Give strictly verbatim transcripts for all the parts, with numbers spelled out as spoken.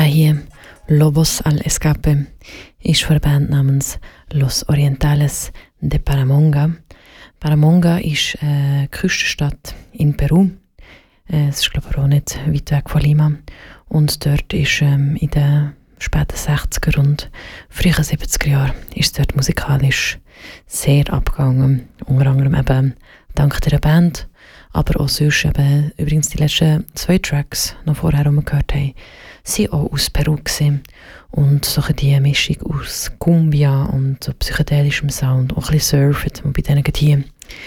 Der hier, Lobos al Escape, ist von einer Band namens Los Orientales de Paramonga. Paramonga ist eine Küstenstadt in Peru. Es ist, glaube ich, auch nicht weit weg von Lima. Und dort ist ähm, in den späten sechziger und frühen siebziger Jahren ist dort musikalisch sehr abgegangen. Unter anderem eben dank der Band, aber auch sonst eben, übrigens die letzten zwei Tracks, noch vorher, die wir gehört haben, sind auch aus Peru gewesen. Und so die Mischung aus Cumbia und so psychedelischem Sound, auch ein bisschen Surfen, und bei denen hier,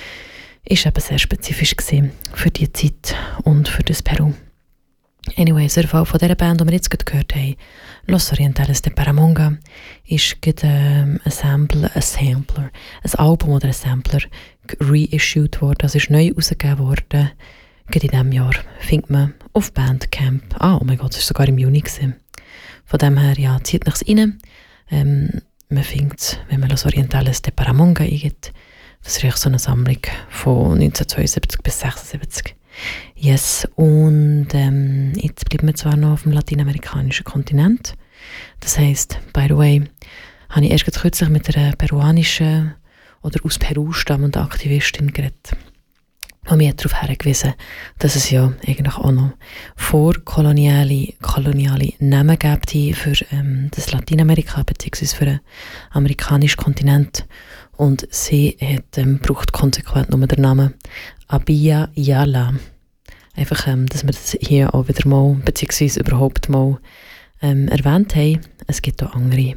ist eben sehr spezifisch gewesen für die Zeit und für das Peru. Anyway, der Fall von dieser Band, die wir jetzt gerade gehört haben, Los Orientales de Paramonga, ist gerade ähm, ein Sampler, ein Sampler, ein Album oder ein Sampler reissued worden, also ist neu rausgegeben worden. Gerade in diesem Jahr findet man auf Bandcamp. Ah, oh mein Gott, das war sogar im Juni gewesen. Von dem her, ja, zieht nichts rein. Ähm, man findet es, wenn man Los Orientales de Paramonga eingibt. Das ist so eine Sammlung von neunzehnhundertzweiundsiebzig bis sechsundsiebzig. Yes, und ähm, jetzt bleiben wir zwar noch auf dem lateinamerikanischen Kontinent. Das heisst, by the way, habe ich erst kürzlich mit einer peruanischen oder aus Peru stammenden Aktivistin geredet. Und mir hat darauf hingewiesen, dass es ja eigentlich auch noch vorkoloniale koloniale Namen gibt für ähm, das Lateinamerika bzw. für den amerikanischen Kontinent. Und sie hat, ähm, braucht konsequent nur den Namen Abya Yala. Einfach, ähm, dass wir das hier auch wieder mal, beziehungsweise überhaupt mal ähm, erwähnt haben. Es gibt auch andere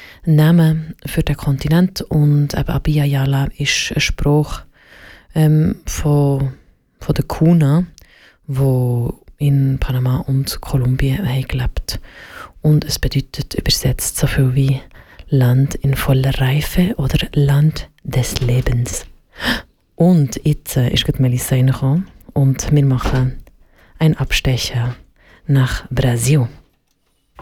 Namen für den Kontinent und eben Abya Yala ist ein Spruch ähm, von, von der Kuna, wo in Panama und Kolumbien haben gelebt. Und es bedeutet übersetzt so viel wie Land in voller Reife oder Land des Lebens. Und jetzt äh, ist gerade Melissa reingekommen und wir machen einen Abstecher nach Brasil.